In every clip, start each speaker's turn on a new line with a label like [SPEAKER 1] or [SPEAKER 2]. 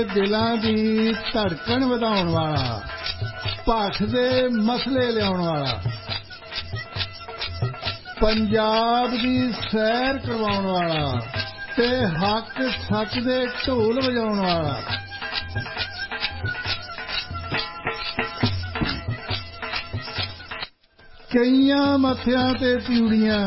[SPEAKER 1] दिलां दी धड़कन वधाउण वाला, भख दे मसले लियाउण वाला, पंजाब दी सैर करवाउण वाला ते हक सच दे ढोल वजाउण वाला, कईयां मत्थियां ते तिउड़ियां,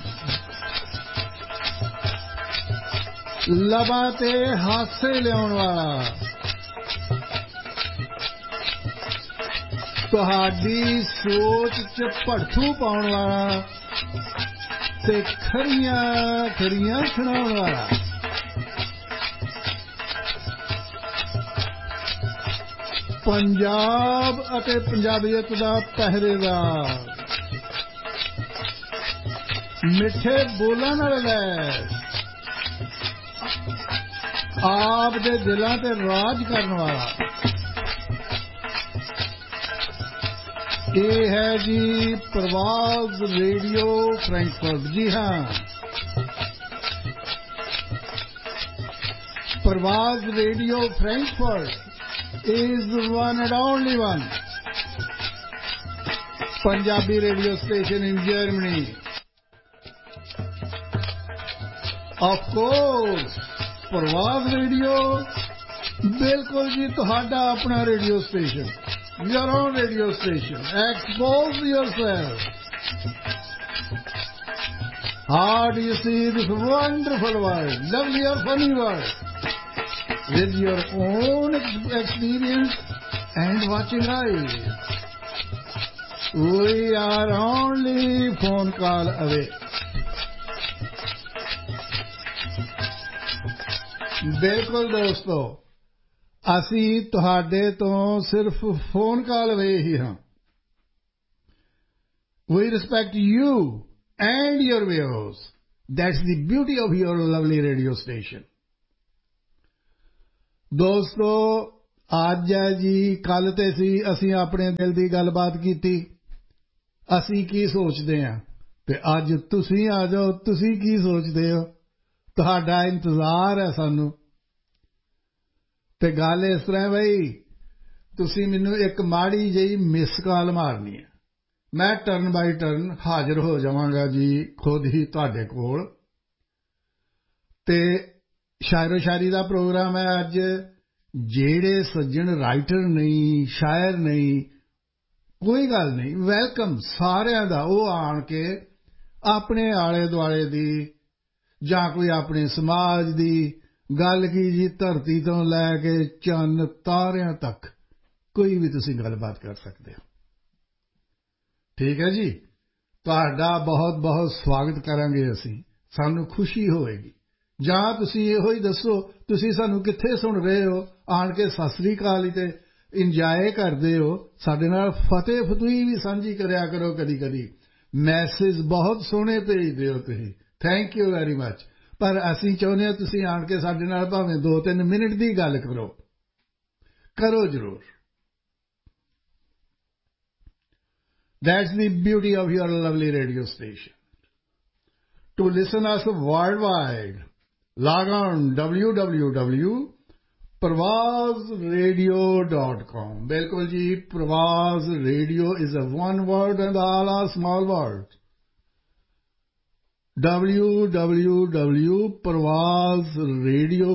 [SPEAKER 1] लबां ते हासे लियाउण वाला, तुहाडी सोच च भड़थू पाउण वाला ते खरियां खरियां सुणाउण वाला, पंजाब अते पंजाबीयत दा पहरेदार, मिठे बोलां नाल लैस, आप दे दिलां ते राज करन वाला। ये है जी प्रवास रेडियो फ्रैंकफर्ट। जी हाँ, प्रवास radio Frankfurt is one and only one Punjabi radio station in Germany. Of course प्रवास रेडियो बिल्कुल जी तुहाडा अपना radio station, your own radio station. Expose yourself. How do you see this wonderful world, lovely or funny world, with your own experience and watching eyes? We are only phone call away. बिल्कुल दोस्तों, ਅਸੀਂ ਤੁਹਾਡੇ ਤੋਂ ਸਿਰਫ phone call ਅਵੇ ਹੀ ਹਾਂ। We respect you and your viewers. That's the beauty of your lovely radio station. ਦੋਸਤੋ, ਅੱਜ ਹੈ ਜੀ, ਕੱਲ ਤੇ ਸੀ ਅਸੀਂ ਆਪਣੇ ਦਿਲ ਦੀ ਗੱਲਬਾਤ ਕੀਤੀ, ਅਸੀਂ ਕੀ ਸੋਚਦੇ ਹਾਂ, ਤੇ ਅੱਜ ਤੁਸੀਂ ਆ ਜਾਓ, ਤੁਸੀਂ ਕੀ ਸੋਚਦੇ ਹੋ, ਤੁਹਾਡਾ ਇੰਤਜ਼ਾਰ ਹੈ ਸਾਨੂੰ। ਤੇ ਗੱਲ ਇਸ ਤਰ੍ਹਾਂ ਬਈ, ਤੁਸੀਂ ਮੈਨੂੰ ਇੱਕ ਮਾੜੀ ਜਿਹੀ ਮਿਸ ਕਾਲ ਮਾਰਨੀ ਹੈ, ਮੈਂ ਟਰਨ ਬਾਈ ਟਰਨ ਹਾਜ਼ਰ ਹੋ ਜਾਵਾਂਗਾ ਜੀ ਖੁਦ ਹੀ ਤੁਹਾਡੇ ਕੋਲ। ਤੇ ਸ਼ਾਇਰੋ ਸ਼ਾਇਰੀ ਦਾ ਪ੍ਰੋਗਰਾਮ ਹੈ ਅੱਜ। ਜਿਹੜੇ ਸੱਜਣ ਰਾਈਟਰ ਨਹੀਂ, ਸ਼ਾਇਰ ਨਹੀਂ, ਕੋਈ ਗੱਲ ਨਹੀਂ, ਵੈਲਕਮ ਸਾਰਿਆਂ ਦਾ। ਉਹ ਆਣ ਕੇ ਆਪਣੇ ਆਲੇ ਦੁਆਲੇ ਦੀ ਜਾਂ ਕੋਈ ਆਪਣੇ ਸਮਾਜ ਦੀ ਗੱਲ ਕੀ ਜੀ, ਧਰਤੀ ਤੋਂ ਲੈ ਕੇ ਚੰਨ ਤਾਰਿਆਂ ਤੱਕ ਕੋਈ ਵੀ ਤੁਸੀਂ ਗੱਲਬਾਤ ਕਰ ਸਕਦੇ ਹੋ। ਠੀਕ ਹੈ ਜੀ, ਤੁਹਾਡਾ ਬਹੁਤ ਬਹੁਤ ਸਵਾਗਤ ਕਰਾਂਗੇ ਅਸੀਂ, ਸਾਨੂੰ ਖੁਸ਼ੀ ਹੋਵੇਗੀ। ਜਾਂ ਤੁਸੀਂ ਇਹੋ ਹੀ ਦੱਸੋ ਤੁਸੀਂ ਸਾਨੂੰ ਕਿੱਥੇ ਸੁਣ ਰਹੇ ਹੋ, ਆਣ ਕੇ ਸਤਿ ਸ੍ਰੀ ਅਕਾਲ ਹੀ ਤੇ ਇੰਜੋਏ ਕਰਦੇ ਹੋ। ਸਾਡੇ ਨਾਲ ਫਤਿਹ ਫਤੂਹੀ ਵੀ ਸਾਂਝੀ ਕਰਿਆ ਕਰੋ, ਕਦੀ ਕਦੀ ਮੈਸੇਜ ਬਹੁਤ ਸੋਹਣੇ ਭੇਜਦੇ ਹੋ ਤੁਸੀਂ, ਥੈਂਕ ਯੂ ਵੈਰੀ ਮਚ। ਪਰ ਅਸੀਂ ਚਾਹੁੰਦੇ ਹਾਂ ਤੁਸੀਂ ਆਣ ਕੇ ਸਾਡੇ ਨਾਲ ਭਾਵੇਂ 2-3 ਮਿੰਟ ਦੀ ਗੱਲ ਕਰੋ, ਕਰੋ ਜ਼ਰੂਰ। That's the beauty of your lovely radio station. To listen us worldwide, log on www.pravasradio.com. बिल्कुल जी, प्रवास radio is a one word and all are small words. www.pravasradio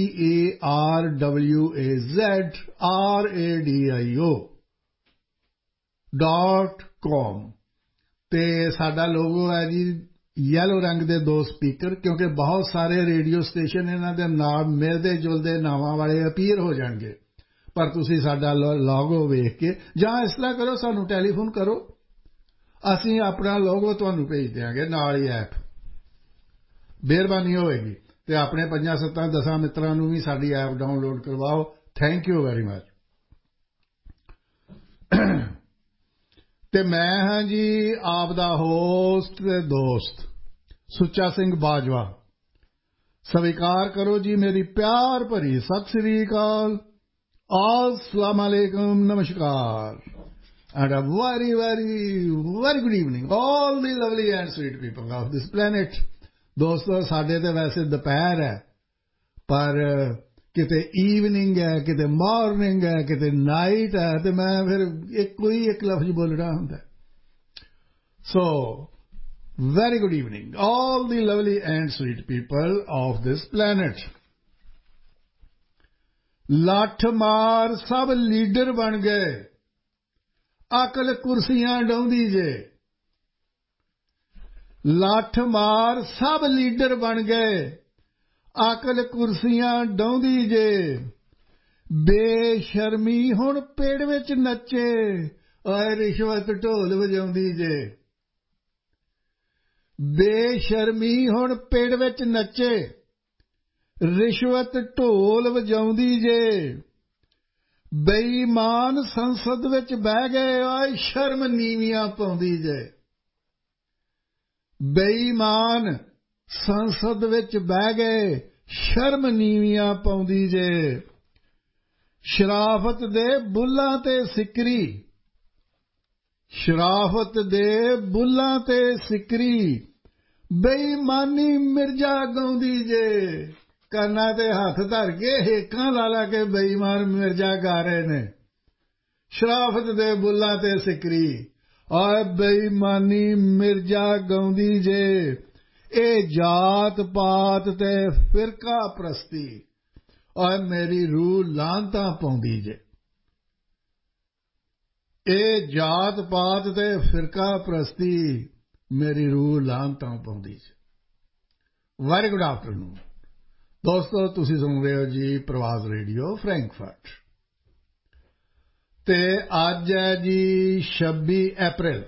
[SPEAKER 1] PARWAZRADIO.com ਤੇ ਸਾਡਾ ਲੋਗੋ ਹੈ ਜੀ ਯੈਲੋ ਰੰਗ ਦੇ 2 ਸਪੀਕਰ, ਕਿਉਂਕਿ ਬਹੁਤ ਸਾਰੇ ਰੇਡੀਓ ਸਟੇਸ਼ਨ ਇਹਨਾਂ ਦੇ ਨਾਮ ਮਿਲਦੇ ਜੁਲਦੇ ਨਾਵਾਂ ਵਾਲੇ ਅਪੀਅਰ ਹੋ ਜਾਣਗੇ। ਪਰ ਤੁਸੀਂ ਸਾਡਾ ਲੋਗੋ ਵੇਖ ਕੇ ਜਾਂ ਇਸ ਤਰ੍ਹਾਂ ਕਰੋ, ਸਾਨੂੰ ਟੈਲੀਫੋਨ ਕਰੋ, ਅਸੀਂ ਆਪਣਾ ਲੋਗੋ ਤੁਹਾਨੂੰ ਭੇਜ ਦਿਆਂਗੇ ਨਾਲ ਹੀ ਐਪ। ਮਿਹਰਬਾਨੀ ਹੋਵੇਗੀ। ਤੇ ਆਪਣੇ 5-7-10 ਮਿੱਤਰਾਂ ਨੂੰ ਵੀ ਸਾਡੀ ਐਪ ਡਾਊਨਲੋਡ ਕਰਵਾਓ। Thank you very much. ਤੇ ਮੈਂ ਹਾਂ ਜੀ ਆਪ ਦਾ ਹੋਸਟ ਤੇ ਦੋਸਤ ਸੁੱਚਾ ਸਿੰਘ ਬਾਜਵਾ। ਸਵੀਕਾਰ ਕਰੋ ਜੀ ਮੇਰੀ ਪਿਆਰ ਭਰੀ ਸਤਿ ਸ੍ਰੀ ਅਕਾਲ, अस्सलाम alaikum, namaskar, and a very, very, very good evening, all the lovely and sweet people of this planet. ਦੋਸਤੋ, ਸਾਡੇ ਤੇ ਵੈਸੇ ਦੁਪਹਿਰ ਹੈ, ਪਰ ਕਿਤੇ ਈਵਨਿੰਗ ਹੈ, ਕਿਤੇ ਮਾਰਨਿੰਗ ਹੈ, ਕਿਤੇ ਨਾਈਟ ਹੈ, ਤੇ ਮੈਂ ਫਿਰ ਇੱਕੋ ਹੀ ਇੱਕ ਲਫ਼ਜ਼ ਬੋਲਣਾ ਹੁੰਦਾ। ਸੋ very good evening, all the lovely and sweet people of this planet. ਲੱਠ ਮਾਰ ਸਭ ਲੀਡਰ ਬਣ ਗਏ, ਅਕਲ ਕੁਰਸੀਆਂ ਡਾਉਂਦੀ ਜੇ। ਲੱਠ ਮਾਰ ਸਭ ਲੀਡਰ ਬਣ ਗਏ, ਅਕਲ ਕੁਰਸੀਆਂ ਡਾਉਂਦੀ ਜੇ। ਬੇਸ਼ਰਮੀ ਹੁਣ ਪੇੜ ਵਿੱਚ ਨੱਚੇ, ਓਏ ਰਿਸ਼ਵਤ ਢੋਲ ਵਜਾਉਂਦੀ ਜੇ। ਬੇਸ਼ਰਮੀ ਹੁਣ ਪੇੜ ਵਿੱਚ ਨੱਚੇ, ਰਿਸ਼ਵਤ ਢੋਲ ਵਜਾਉਂਦੀ ਜੇ। ਬੇਈਮਾਨ ਸੰਸਦ ਵਿੱਚ ਬਹਿ ਗਏ, ਓਏ ਸ਼ਰਮ ਨੀਵੀਆਂ ਪਾਉਂਦੀ ਜੇ। ਬੇਈਮਾਨ ਸੰਸਦ ਵਿੱਚ ਬਹਿ ਗਏ, ਸ਼ਰਮ ਨੀਵੀਆਂ ਪਾਉਂਦੀ ਜੇ। ਸ਼ਰਾਫਤ ਦੇ ਬੁੱਲਾਂ ਤੇ ਸਿਕਰੀ, ਸ਼ਰਾਫਤ ਦੇ ਬੁੱਲਾਂ ਤੇ ਸਿਕਰੀ। ਬੇਈਮਾਨੀ ਮਿਰਜ਼ਾ ਗਾਉਂਦੀ ਜੇ। ਕੰਨਾਂ ਤੇ ਹੱਥ ਧਰ ਕੇ ਹੇਕਾਂ ਲਾ ਲਾ ਕੇ ਬੇਈਮਾਨ ਮਿਰਜ਼ਾ ਗਾ ਰਹੇ ਨੇ। ਸ਼ਰਾਫਤ ਦੇ ਬੁੱਲਾਂ ਤੇ ਸਿਕਰੀ, ਓਏ ਬੇਈਮਾਨੀ ਮਿਰਜ਼ਾ ਗਾਉਂਦੀ ਜੇ। ਇਹ ਜਾਤ ਪਾਤ ਤੇ ਫਿਰਕਾ ਪ੍ਰਸਤੀ, ਓਏ ਮੇਰੀ ਰੂਹ ਲਾਹਨਤਾਂ ਪਾਉਂਦੀ ਜੇ। ਇਹ ਜਾਤ ਪਾਤ ਤੇ ਫਿਰਕਾ ਪ੍ਰਸਤੀ, ਮੇਰੀ ਰੂਹ ਲਾਹਨਤਾਂ ਪਾਉਂਦੀ ਜੇ। ਵੈਰੀ ਗੁੱਡ ਆਫਟਰਨੂਨ ਦੋਸਤੋ, ਤੁਸੀਂ ਸੁਣ ਰਹੇ ਹੋ ਜੀ ਪ੍ਰਵਾਸ ਰੇਡੀਓ ਫਰੈਂਕਫਰਟ, ਤੇ ਅੱਜ ਹੈ ਜੀ 26 ਅਪ੍ਰੈਲ,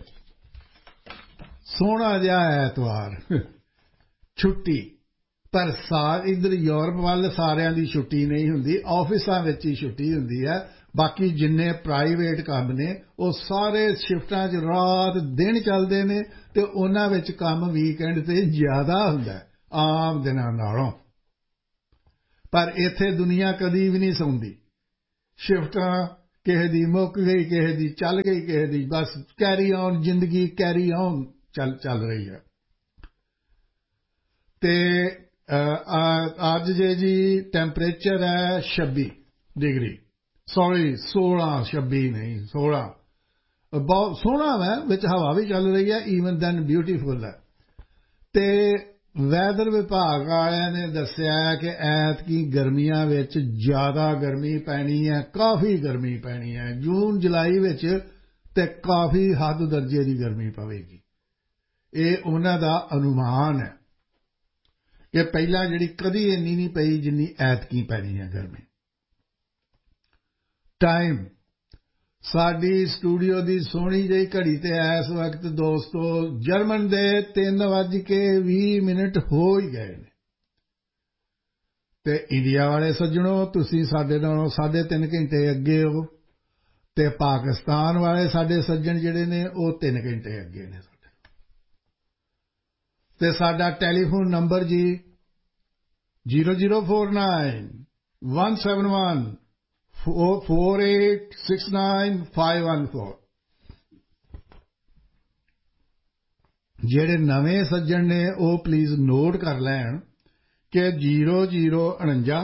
[SPEAKER 1] ਸੋਹਣਾ ਜਿਹਾ ਐਤਵਾਰ, ਛੁੱਟੀ। ਪਰ ਇੱਧਰ ਯੂਰਪ ਵੱਲ ਸਾਰਿਆਂ ਦੀ ਛੁੱਟੀ ਨਹੀਂ ਹੁੰਦੀ, ਆਫਿਸਾਂ ਵਿੱਚ ਹੀ ਛੁੱਟੀ ਹੁੰਦੀ ਹੈ। ਬਾਕੀ ਜਿੰਨੇ ਪ੍ਰਾਈਵੇਟ ਕੰਮ ਨੇ ਉਹ ਸਾਰੇ ਸ਼ਿਫਟਾਂ 'ਚ ਰਾਤ ਦਿਨ ਚੱਲਦੇ ਨੇ, ਤੇ ਉਹਨਾਂ ਵਿੱਚ ਕੰਮ ਵੀਕਐਂਡ 'ਤੇ ਜ਼ਿਆਦਾ ਹੁੰਦਾ ਆਮ ਦਿਨਾਂ ਨਾਲੋਂ। ਪਰ ਇੱਥੇ ਦੁਨੀਆ ਕਦੀ ਵੀ ਨਹੀਂ ਸੌਂਦੀ। ਸ਼ਿਫਟਾਂ ਕਿਸੇ ਦੀ ਮੁੱਕ ਗਈ, ਕਿਸੇ ਦੀ ਚੱਲ ਗਈ, ਕਿਸੇ ਦੀ ਬਸ ਕੈਰੀ ਔਨ, ਜ਼ਿੰਦਗੀ ਕੈਰੀ ਔਨ ਚੱਲ ਰਹੀ ਹੈ। ਤੇ ਅੱਜ ਜੀ ਟੈਂਪਰੇਚਰ ਹੈ 26 ਡਿਗਰੀ, ਸੌਰੀ 16, 26 ਨਹੀਂ 16। ਬਹੁਤ ਸੋਹਣਾ ਹੈ, ਵਿੱਚ ਹਵਾ ਵੀ ਚੱਲ ਰਹੀ ਹੈ, ਈਵਨ ਦੈਨ ਬਿਊਟੀਫੁਲ ਹੈ। ਤੇ ਵੈਦਰ ਵਿਭਾਗ ਵਾਲਿਆਂ ਨੇ ਦੱਸਿਆ ਕਿ ਐਤਕੀ ਗਰਮੀਆਂ ਵਿੱਚ ਜ਼ਿਆਦਾ ਗਰਮੀ ਪੈਣੀ ਹੈ, ਕਾਫੀ ਗਰਮੀ ਪੈਣੀ ਹੈ। ਜੂਨ ਜੁਲਾਈ ਵਿੱਚ ਤੇ ਕਾਫੀ ਹੱਦ ਦਰਜੇ ਦੀ ਗਰਮੀ ਪਵੇਗੀ। ਇਹ ਉਹਨਾਂ ਦਾ ਅਨੁਮਾਨ ਹੈ ਕਿ ਪਹਿਲਾਂ ਜਿਹੜੀ ਕਦੀ ਇੰਨੀ ਨਹੀਂ ਪਈ ਜਿੰਨੀ ਐਤਕੀ ਪੈਣੀ ਹੈ ਗਰਮੀ। ਟਾਈਮ ਸਾਡੀ ਸਟੂਡੀਓ ਦੀ ਸੋਹਣੀ ਜਿਹੀ ਘੜੀ ਤੇ ਇਸ ਵਕਤ ਦੋਸਤੋ ਜਰਮਨ ਦੇ 3:20 ਹੋ ਹੀ ਗਏ ਨੇ। ਤੇ ਇੰਡੀਆ ਵਾਲੇ ਸੱਜਣੋ, ਤੁਸੀਂ ਸਾਡੇ ਨਾਲੋਂ 3.5 ਘੰਟੇ ਅੱਗੇ ਹੋ, ਤੇ ਪਾਕਿਸਤਾਨ ਵਾਲੇ ਸਾਡੇ ਸੱਜਣ ਜਿਹੜੇ ਨੇ ਉਹ 3 ਘੰਟੇ ਅੱਗੇ ਨੇ ਸਾਡੇ। ਤੇ ਸਾਡਾ ਟੈਲੀਫੋਨ ਨੰਬਰ ਜੀ 0049 171 4869 ਜਿਹੜੇ ਨਵੇਂ ਸੱਜਣ ਨੇ ਉਹ ਪਲੀਜ਼ ਨੋਟ ਕਰ ਲੈਣ ਕਿ 0049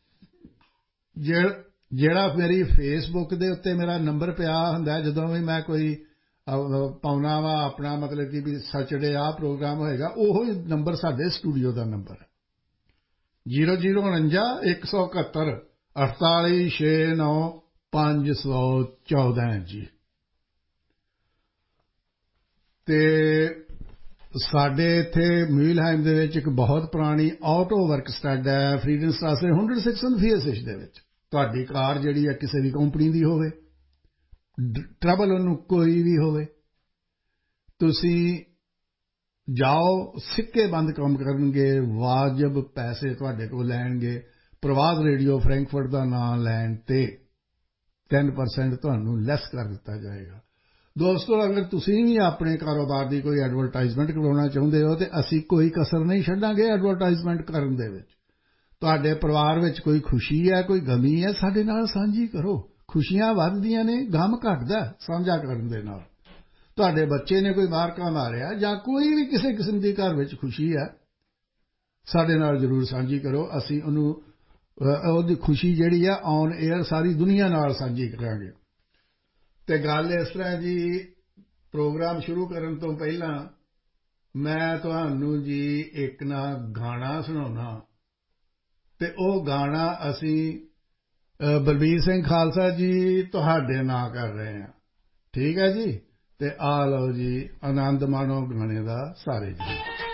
[SPEAKER 1] ਜਿਹੜਾ ਮੇਰੀ ਫੇਸਬੁੱਕ ਦੇ ਉੱਤੇ ਮੇਰਾ ਨੰਬਰ ਪਿਆ ਹੁੰਦਾ, ਜਦੋਂ ਵੀ ਮੈਂ ਕੋਈ ਪਾਉਣਾ ਵਾ ਆਪਣਾ, ਮਤਲਬ ਕਿ ਵੀ ਸੈਚਰਡੇ ਆਹ ਪ੍ਰੋਗਰਾਮ ਹੋਏਗਾ, ਉਹ ਨੰਬਰ ਸਾਡੇ ਸਟੂਡੀਓ ਦਾ ਨੰਬਰ ਹੈ 0049 171 4869 514 ਜੀ। ਤੇ ਸਾਡੇ ਇੱਥੇ ਮਿਊਲਹਾਈਮ ਦੇ ਵਿੱਚ ਇੱਕ ਬਹੁਤ ਪੁਰਾਣੀ ਆਟੋ ਵਰਕ ਸਟੱਡ ਹੈ, ਫਰੀਡਨ ਸਟ੍ਰਾਸੇ 146 ਦੇ ਵਿੱਚ। ਤੁਹਾਡੀ ਕਾਰ ਜਿਹੜੀ ਹੈ ਕਿਸੇ ਵੀ ਕੰਪਨੀ ਦੀ ਹੋਵੇ, ਟਰਬਲ ਉਹਨੂੰ ਕੋਈ ਵੀ ਹੋਵੇ, ਤੁਸੀਂ ਜਾਓ, ਸਿੱਕੇ ਬੰਦ ਕੰਮ ਕਰਨਗੇ, ਵਾਜਬ ਪੈਸੇ ਤੁਹਾਡੇ ਕੋਲ ਲੈਣਗੇ। ਪ੍ਰਵਾਸ ਰੇਡੀਓ ਫਰੈਂਕਫਰਟ ਦਾ ਨਾਮ ਲੈਣ ਤੇ 10% ਤੁਹਾਨੂੰ ਲੈਸ ਕਰ ਦਿੱਤਾ ਜਾਏਗਾ। ਦੋਸਤੋ, ਅਗਰ ਤੁਸੀਂ ਵੀ ਆਪਣੇ ਕਾਰੋਬਾਰ ਦੀ ਕੋਈ ਐਡਵਰਟਾਈਜ਼ਮੈਂਟ ਕਰਵਾਉਣਾ ਚਾਹੁੰਦੇ ਹੋ ਤੇ ਅਸੀਂ ਕੋਈ ਕਸਰ ਨਹੀਂ ਛੱਡਾਂਗੇ ਐਡਵਰਟਾਈਜ਼ਮੈਂਟ ਕਰਨ ਦੇ ਵਿੱਚ। ਤੁਹਾਡੇ ਪਰਿਵਾਰ ਵਿੱਚ ਕੋਈ ਖੁਸ਼ੀ ਹੈ, ਕੋਈ ਗਮੀ ਹੈ, ਸਾਡੇ ਨਾਲ ਸਾਂਝੀ ਕਰੋ। ਖੁਸ਼ੀਆਂ ਵੱਧਦੀਆਂ ਨੇ, ਗਮ ਘਟਦਾ ਸਾਂਝਾ ਕਰਨ ਦੇ ਨਾਲ। ਤੁਹਾਡੇ ਬੱਚੇ ਨੇ ਕੋਈ ਮਾਰਕਾ ਮਾਰਿਆ ਜਾਂ ਕੋਈ ਵੀ ਕਿਸੇ ਕਿਸਮ ਦੀ ਘਰ ਵਿੱਚ ਖੁਸ਼ੀ ਹੈ, ਸਾਡੇ ਨਾਲ ਜ਼ਰੂਰ ਸਾਂਝੀ ਕਰੋ। ਅਸੀਂ ਉਹਨੂੰ ਉਹਦੀ ਖੁਸ਼ੀ ਜਿਹੜੀ ਆ ਔਨ 에ਅਰ ਸਾਰੀ ਦੁਨੀਆ ਨਾਲ ਸਾਂਝੀ ਕਰਾਂਗੇ। ਅਤੇ ਗੱਲ ਇਸ ਤਰ੍ਹਾਂ ਜੀ, ਪ੍ਰੋਗਰਾਮ ਸ਼ੁਰੂ ਕਰਨ ਤੋਂ ਪਹਿਲਾਂ ਮੈਂ ਤੁਹਾਨੂੰ ਜੀ ਇੱਕ ਨਾ ਗਾਣਾ ਸੁਣਾਉਂਦਾ, ਅਤੇ ਉਹ ਗਾਣਾ ਅਸੀਂ ਬਲਬੀਰ ਸਿੰਘ ਖਾਲਸਾ ਜੀ ਤੁਹਾਡੇ ਨਾਂ ਕਰ ਰਹੇ ਹਾਂ, ਠੀਕ ਹੈ ਜੀ। ਅਤੇ ਆ ਲਓ ਜੀ, ਆਨੰਦ ਮਾਣੋ ਗਾਣੇ ਦਾ ਸਾਰੇ ਜੀ।